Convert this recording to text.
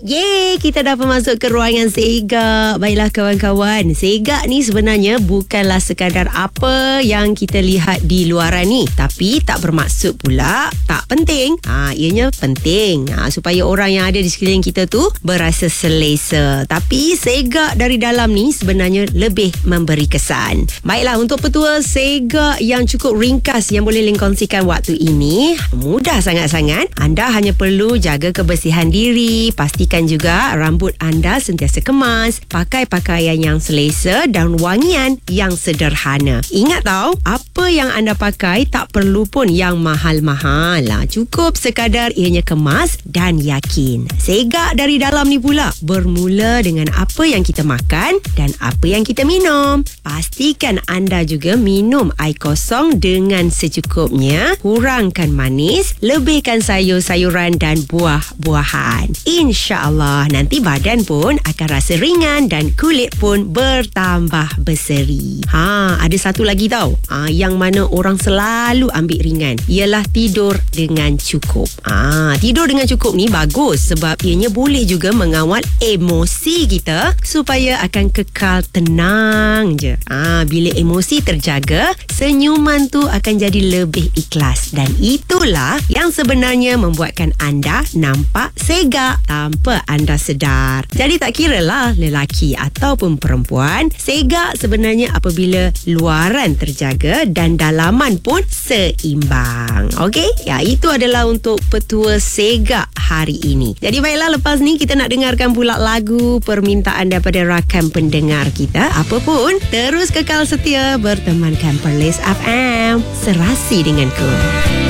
Yeay, kita dah masuk ke ruangan segak. Baiklah kawan-kawan, segak ni sebenarnya bukanlah sekadar apa yang kita lihat di luaran ni, tapi tak bermaksud pula tak penting. Ianya penting supaya orang yang ada di sekeliling kita tu berasa selesa. Tapi segak dari dalam ni sebenarnya lebih memberi kesan. Baiklah, untuk petua segak yang cukup ringkas yang boleh kongsikan waktu ini, mudah sangat-sangat. Anda hanya perlu jaga kebersihan diri, pastikan juga rambut anda sentiasa kemas, pakai pakaian yang selesa dan wangian yang sederhana. Ingat tau, apa yang anda pakai tak perlu pun yang mahal-mahal lah. Cukup sekadar ianya kemas dan yakin. Segak dari dalam ni pula bermula dengan apa yang kita makan dan apa yang kita minum. Pastikan anda juga minum air kosong dengan secukupnya, kurangkan manis, lebihkan sayur-sayuran dan buah-buahan. InsyaAllah nanti badan pun akan rasa ringan dan kulit pun bertambah berseri. Ada satu lagi tau, yang mana orang selalu ambil ringan, ialah tidur dengan cukup. Tidur dengan cukup ni bagus sebab ianya boleh juga mengawal emosi kita supaya akan kekal tenang je. Bila emosi terjaga, senyuman tu akan jadi lebih ikhlas, dan itulah yang sebenarnya membuatkan anda nampak segak tanpa anda sedar. Jadi tak kiralah lelaki ataupun perempuan, segak sebenarnya apabila luaran terjaga dan dalaman pun seimbang. Okey? Ya, itu adalah untuk petua segak hari ini. Jadi baiklah, lepas ni kita nak dengarkan pula lagu permintaan daripada rakan pendengar kita. Apa pun, terus kekal setia bertemankan Perlis FM. Serasi denganku.